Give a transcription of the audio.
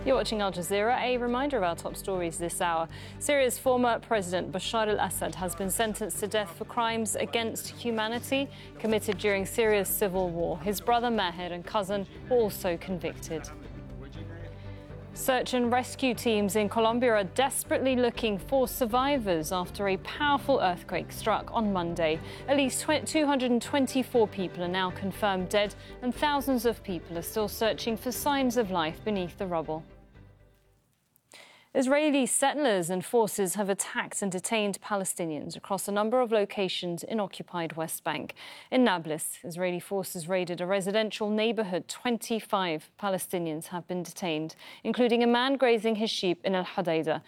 You're watching Al Jazeera. A reminder of our top stories this hour. Syria's former president Bashar al-Assad has been sentenced to death for crimes against humanity committed during Syria's civil war. His brother Maher and cousin were also convicted. Search and rescue teams in Colombia are desperately looking for survivors after a powerful earthquake struck on Monday. At least 224 people are now confirmed dead, and thousands of people are still searching for signs of life beneath the rubble. Israeli settlers and forces have attacked and detained Palestinians across a number of locations in occupied West Bank. In Nablus, Israeli forces raided a residential neighbourhood. 25 Palestinians have been detained, including a man grazing his sheep in Al Hodeidah.